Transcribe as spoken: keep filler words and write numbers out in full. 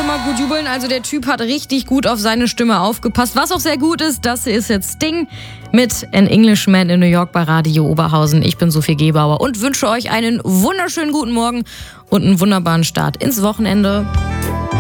schon mal gut jubeln. Also der Typ hat richtig gut auf seine Stimme aufgepasst. Was auch sehr gut ist, das ist jetzt Sting mit An Englishman in New York bei Radio Oberhausen. Ich bin Sophie Gebauer und wünsche euch einen wunderschönen guten Morgen und einen wunderbaren Start ins Wochenende.